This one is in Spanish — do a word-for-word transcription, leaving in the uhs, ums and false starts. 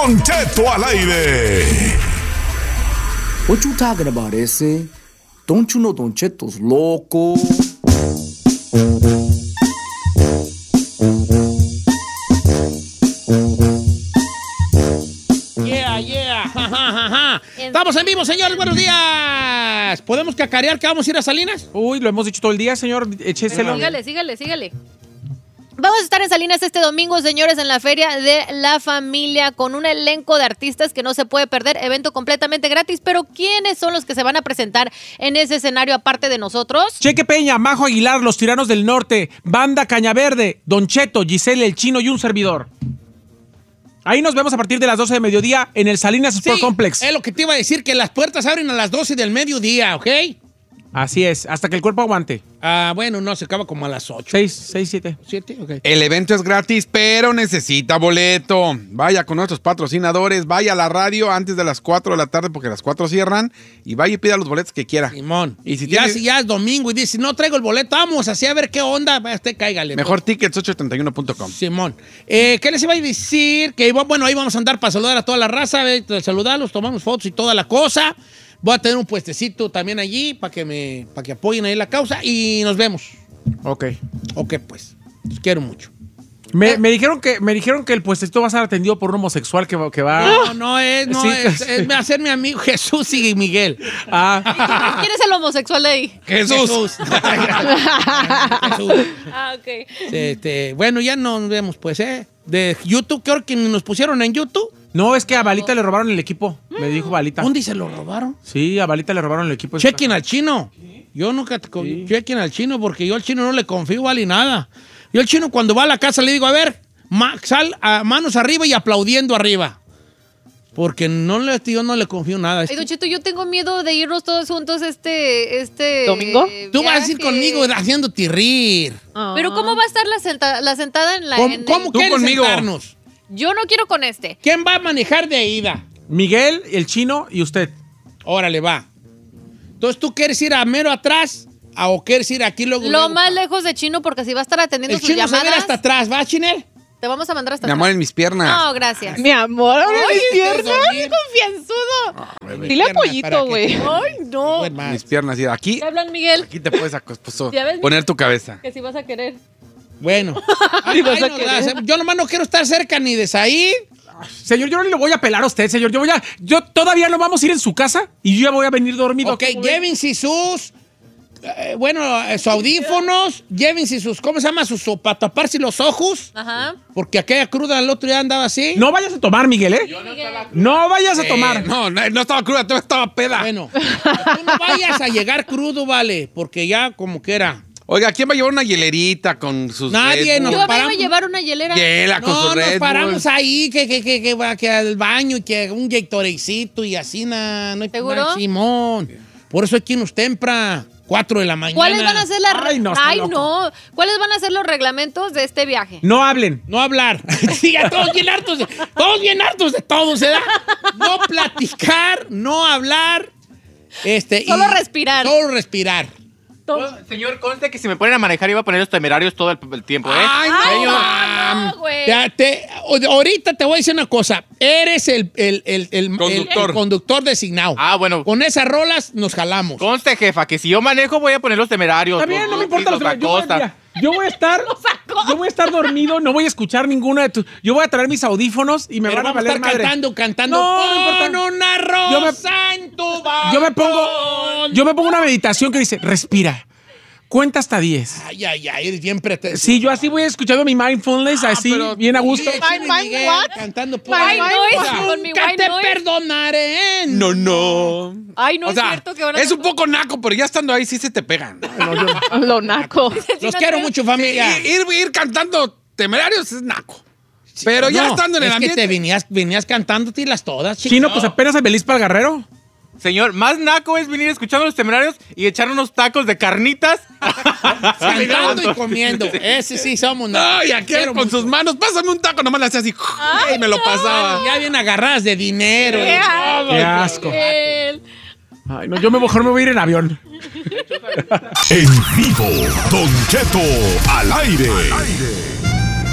Don Cheto al aire. What you talking about, ese? Don't you know Don Cheto's loco? Yeah, yeah. Ja, ja, ja, ja. Estamos en vivo, señores. Buenos días. ¿Podemos cacarear que vamos a ir a Salinas? Uy, lo hemos dicho todo el día, señor. Écheselo. Sígale, sígale, sígale. Vamos a estar en Salinas este domingo, señores, en la Feria de la Familia, con un elenco de artistas que no se puede perder, evento completamente gratis, pero ¿quiénes son los que se van a presentar en ese escenario aparte de nosotros? Cheque Peña, Majo Aguilar, Los Tiranos del Norte, Banda Cañaverde, Don Cheto, Giselle, El Chino y un servidor. Ahí nos vemos a partir de las doce de mediodía en el Salinas Sport Sí, Complex. es lo que te iba a decir, que las puertas abren a las doce del mediodía, ¿ok? Así es, hasta que el cuerpo aguante. Ah, bueno, no, se acaba como a las ocho. Seis, seis, siete. ¿Siete? Ok. El evento es gratis, pero necesita boleto. Vaya con nuestros patrocinadores, vaya a la radio antes de las cuatro de la tarde porque a las cuatro cierran y vaya y pida los boletos que quiera. Simón. Y si ya, tiene- si ya es domingo y dice, no traigo el boleto, vamos así a ver qué onda. Vaya, usted cáigale. Mejor tickets ocho setenta y uno punto com. Simón. Eh, ¿Qué les iba a decir? Que bueno, ahí vamos a andar para saludar a toda la raza, eh, saludarlos, tomamos fotos y toda la cosa. Voy a tener un puestecito también allí para que me, para que apoyen ahí la causa y nos vemos. Ok. Ok, pues. Los quiero mucho. Me, me dijeron que me dijeron que el puestecito va a ser atendido por un homosexual que, va- que va... No, no es, no Sí, es, sí. es hacer mi amigo Jesús y Miguel. Ah, ¿Quién es el homosexual de ahí? Jesús. Jesús. Ah, ok. Este, bueno, ya nos vemos, pues, ¿eh? De YouTube, creo que nos pusieron en YouTube. no, es que a Balita le robaron el equipo. Me dijo Balita. ¿Dónde se lo robaron? Sí, a Balita le robaron el equipo. Chequen al chino. Yo nunca te con- Sí. chequen al chino porque yo al chino no le confío, vale nada. Yo al chino cuando va a la casa le digo, a ver, ma- sal a manos arriba y aplaudiendo arriba. Porque no le, yo no le confío nada. Ay, Don Cheto, yo tengo miedo de irnos todos juntos este... este ¿Domingo? eh, Tú vas a ir viaje. conmigo haciéndote rir. Pero ¿cómo va a estar la, senta- la sentada en la... ¿Cómo, en el- cómo Tú quieres conmigo. sentarnos? Yo no quiero con este. ¿Quién va a manejar de ida? Miguel, el Chino y usted. Órale, va. Entonces, ¿tú quieres ir a mero atrás a- o quieres ir aquí luego? Lo luego? más lejos de Chino, porque si va a estar atendiendo El sus chino se va a ir llamadas, hasta atrás, ¿va, Chinel? te vamos a mandar hasta Mi amor, atrás. en mis piernas. No, gracias. Mi amor, Ay, mis este piernas. dormir. Confianzudo. Dile Piernas, ¿para pollito, qué? güey. Ay, no. Buen más. Mis piernas. Y aquí, ¿Te hablan, Miguel? aquí te puedes acostar, ¿Ya ves? poner tu cabeza. Que si vas a querer. Bueno. Sí, vas a no, querer. gracias. Yo nomás no quiero estar cerca ni de Said. Señor, yo no le voy a pelar a usted, señor. Yo voy a... Yo todavía no vamos a ir en su casa y yo ya voy a venir dormido. Ok, llévense sus... eh, bueno, eh, sus audífonos, llévense sus... ¿Cómo se llama? Sus, sus para taparse los ojos. Ajá. Porque aquella cruda el otro día andaba así. No vayas a tomar, Miguel, ¿eh? No vayas a Eh, tomar. no, no, no estaba cruda, todo estaba peda. Bueno, tú no vayas a llegar crudo, vale, porque ya como que era. Oiga, ¿quién va a llevar una hielerita con sus Nadie, Red no. Bull? Yo me iba a paramos. llevar una hielera. Hiela con No, su Red nos Bull. paramos ahí, que, que, que, que, va, que al baño y que un Gatoradecito y así, na, no hay ¿Seguro? na, Simón. Por eso aquí nos tempra, cuatro de la mañana. ¿Cuáles van a ser las... Ay, no, está Ay, loco. no. ¿Cuáles van a ser los reglamentos de este viaje? No hablen. No hablar. Sí, ya todos bien hartos, de, todos bien hartos de todo, ¿se da? No platicar, no hablar. Este, y- Solo respirar. Solo respirar. Señor, conste que si me ponen a manejar iba a poner los temerarios todo el, el tiempo, ¿eh? Ay, no, Ay, mam. no, güey. Ya te- o- ahorita te voy a decir una cosa. Eres el, el, el, el- Conductor. el- el conductor designado. Ah, bueno. Con esas rolas nos jalamos. Conste, jefa, que si yo manejo voy a poner los temerarios. Está bien, los- no me los- importa. los Los, yo, voy, Acosta. mira, yo voy a estar... Yo voy a estar dormido, no voy a escuchar ninguna de tus... Yo voy a traer mis audífonos y me Pero van a vamos a valer estar madre. cantando, cantando. No, no importa. Pon una Yo me- rosa en tu balcón. Yo me pongo... Yo me pongo una meditación que dice, respira. Cuenta hasta diez. Ay, ay, ay, eres bien pretencioso. Sí, yo así voy escuchando mi mindfulness, así, pero- bien a gusto. Sí, Chino y Mind- Miguel what? Cantando por White noise, Nunca con mi te white noise. perdonaré. No, no. Ay, no o es sea, cierto que ahora... es un poco naco, pero ya estando ahí sí se te pegan. Lo naco. Los quiero mucho, familia. Ir, ir cantando temerarios es naco. Pero ya No, estando en el es ambiente. que te venías, venías cantándote las todas, chico. Chino, pues apenas el Belis para el Guerrero. Señor, más naco es venir escuchando los temerarios y echar unos tacos de carnitas. Cantando y comiendo. Ese sí somos. No, y aquí Quiero con mucho. sus manos, pásame un taco, nomás le hacía así. y me lo pasaba. Ya bien agarradas de dinero. Qué y todo. Qué asco. Él. Ay, no, yo mejor me voy a ir en avión. En vivo, Don Cheto al aire.